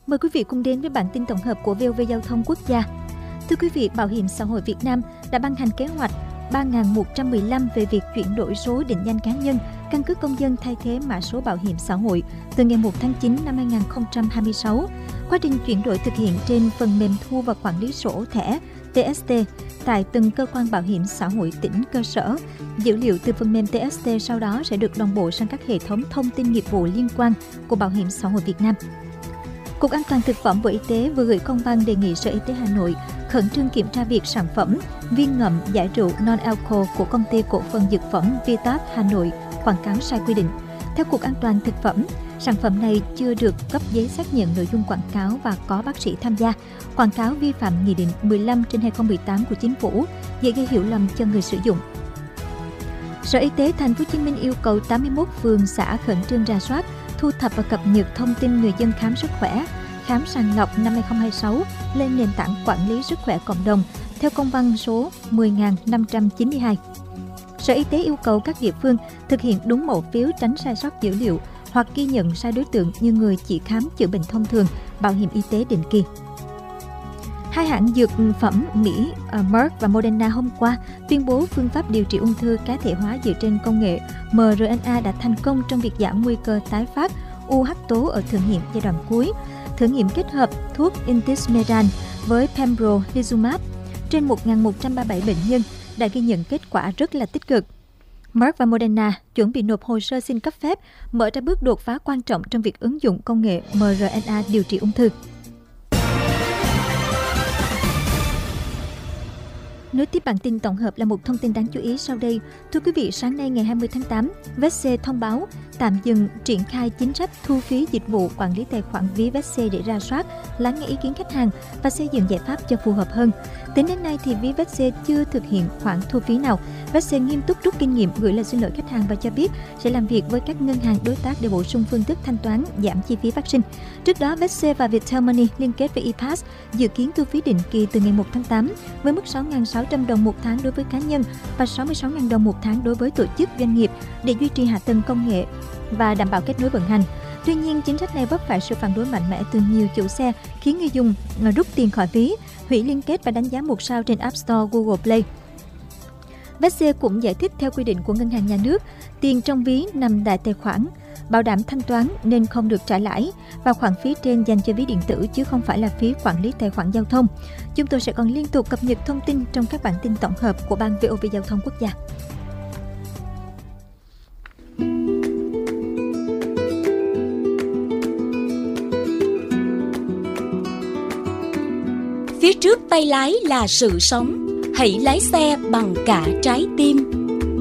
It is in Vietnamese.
Mời quý vị cùng đến với bản tin tổng hợp của VOV Giao thông Quốc gia. Thưa quý vị, Bảo hiểm xã hội Việt Nam đã ban hành kế hoạch 3115 về việc chuyển đổi số định danh cá nhân, căn cước công dân thay thế mã số bảo hiểm xã hội từ ngày 1 tháng 9 năm 2026. Quá trình chuyển đổi thực hiện trên phần mềm thu và quản lý sổ thẻ TST tại từng cơ quan bảo hiểm xã hội tỉnh cơ sở. Dữ liệu từ phần mềm TST sau đó sẽ được đồng bộ sang các hệ thống thông tin nghiệp vụ liên quan của Bảo hiểm xã hội Việt Nam. Cục An toàn Thực phẩm Bộ Y tế vừa gửi công văn đề nghị Sở Y tế Hà Nội khẩn trương kiểm tra việc sản phẩm viên ngậm giải rượu non-alcohol của công ty cổ phần dược phẩm Vitas Hà Nội quảng cáo sai quy định. Theo Cục An toàn Thực phẩm, sản phẩm này chưa được cấp giấy xác nhận nội dung quảng cáo và có bác sĩ tham gia. Quảng cáo vi phạm Nghị định 15/2018 của Chính phủ, dễ gây hiểu lầm cho người sử dụng. Sở Y tế Thành phố Hồ Chí Minh yêu cầu 81 phường xã khẩn trương rà soát, thu thập và cập nhật thông tin người dân khám sức khỏe, khám sàng lọc năm 2026 lên nền tảng quản lý sức khỏe cộng đồng theo công văn số 10.592. Sở Y tế yêu cầu các địa phương thực hiện đúng mẫu phiếu, tránh sai sót dữ liệu hoặc ghi nhận sai đối tượng như người chỉ khám chữa bệnh thông thường, bảo hiểm y tế định kỳ. Hai hãng dược phẩm Mỹ Merck và Moderna hôm qua tuyên bố phương pháp điều trị ung thư cá thể hóa dựa trên công nghệ mRNA đã thành công trong việc giảm nguy cơ tái phát u hắc tố ở thử nghiệm giai đoạn cuối. Thử nghiệm kết hợp thuốc Intismeran với pembrolizumab trên 1.137 bệnh nhân đã ghi nhận kết quả rất là tích cực. Merck và Moderna chuẩn bị nộp hồ sơ xin cấp phép, mở ra bước đột phá quan trọng trong việc ứng dụng công nghệ mRNA điều trị ung thư. Nối tiếp bản tin tổng hợp là một thông tin đáng chú ý sau đây. Thưa quý vị, sáng nay ngày 20 tháng 8, VETC thông báo tạm dừng triển khai chính sách thu phí dịch vụ quản lý tài khoản ví VETC để rà soát, lắng nghe ý kiến khách hàng và xây dựng giải pháp cho phù hợp hơn. Tính đến nay thì ví VETC chưa thực hiện khoản thu phí nào. VETC nghiêm túc rút kinh nghiệm, gửi lời xin lỗi khách hàng và cho biết sẽ làm việc với các ngân hàng đối tác để bổ sung phương thức thanh toán, giảm chi phí phát sinh. Trước đó, VETC và Viettel Money liên kết với ePass dự kiến thu phí định kỳ từ ngày 1 tháng 8 với mức 6.600 đồng một tháng đối với cá nhân và 66.000 đồng một tháng đối với tổ chức doanh nghiệp để duy trì hạ tầng công nghệ và đảm bảo kết nối vận hành. Tuy nhiên, chính sách này vấp phải sự phản đối mạnh mẽ từ nhiều chủ xe, khiến người dùng rút tiền khỏi ví, hủy liên kết và đánh giá 1 sao trên App Store, Google Play. VETC cũng giải thích theo quy định của Ngân hàng Nhà nước, tiền trong ví nằm tại tài khoản, bảo đảm thanh toán nên không được trả lãi và khoản phí trên dành cho ví điện tử chứ không phải là phí quản lý tài khoản giao thông. Chúng tôi sẽ còn liên tục cập nhật thông tin trong các bản tin tổng hợp của Ban VOV Giao thông Quốc gia. Phía trước tay lái là sự sống, hãy lái xe bằng cả trái tim.